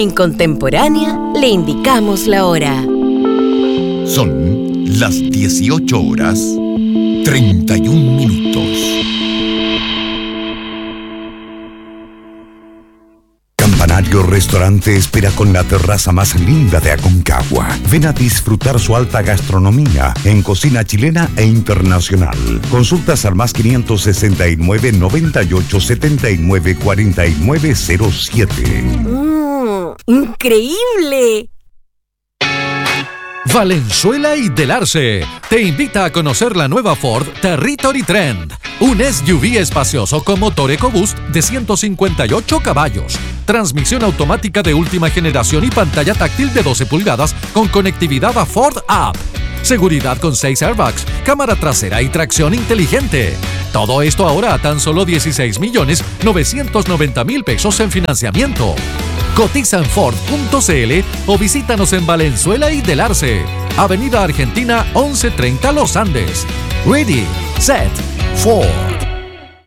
En Contemporánea le indicamos la hora. Son las 18:31. Campanario Restaurante espera con la terraza más linda de Aconcagua. Ven a disfrutar su alta gastronomía en cocina chilena e internacional. Consultas al más 569 98 79 49 07. ¡Increíble! Valenzuela y Del Arce te invita a conocer la nueva Ford Territory Trend, un SUV espacioso con motor EcoBoost de 158 caballos, transmisión automática de última generación y pantalla táctil de 12 pulgadas con conectividad a Ford App, seguridad con 6 airbags, cámara trasera y tracción inteligente. Todo esto ahora a tan solo 16.990.000 pesos en financiamiento. Cotiza en Ford.cl o visítanos en Valenzuela y Del Arce, Avenida Argentina 1130 Los Andes. Ready, Set, Ford.